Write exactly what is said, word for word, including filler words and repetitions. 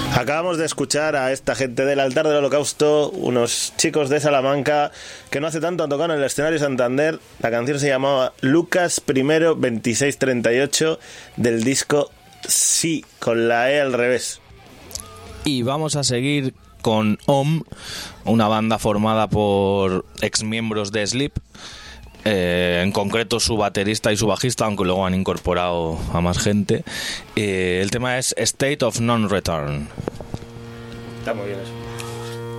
Acabamos de escuchar a esta gente del Altar del Holocausto, unos chicos de Salamanca que no hace tanto han tocado en el escenario Santander. La canción se llamaba Lucas primero veintiséis treinta y ocho del disco Sí, con la E al revés. Y vamos a seguir con O M, una banda formada por exmiembros de Sleep. Eh, en concreto su baterista y su bajista, aunque luego han incorporado a más gente. Eh, el tema es State of Non-Return. Está muy bien eso.